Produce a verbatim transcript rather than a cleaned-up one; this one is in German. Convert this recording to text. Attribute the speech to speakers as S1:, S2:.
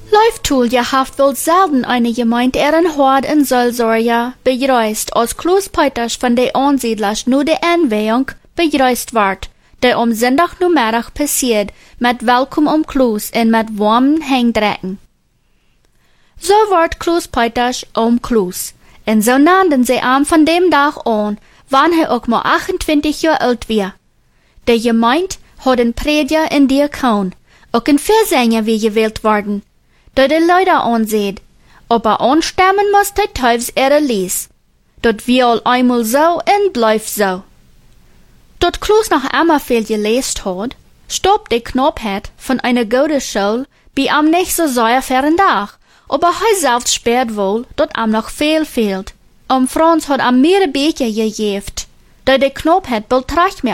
S1: Leiftoel gehaft wohl selten eine Gemeinde ihren Hort in Seelsorge bereist, als Klaus Peters von den Ansiedlers nur die Anwehung bereist ward, der um Sonntag nummerig passiert, mit Welkom um Klaus und mit warmen Hängdrecken. So ward Klaus Peters um Klaus, und so nannten sie ihm von dem Tag an, wann er auch mal achtentwintig Jahre alt war. Der Gemeinde hat ein Prediger in Diakon, auch ein Versänger wie gewählt worden, der die Leute ansieht, aber anstimmen muss der Teufels ihre Lies. Dort will einmal so und bleibt so. Dort Klaus noch einmal viel gelesen hat, stopp die Knappheit von einer guten Schule bei am nicht so sehr fern Tag, aber er selbst spürt wohl, dort am noch viel fehlt. Am Franz hat am mehr Becher gegeben, da die Knappheit bald recht mehr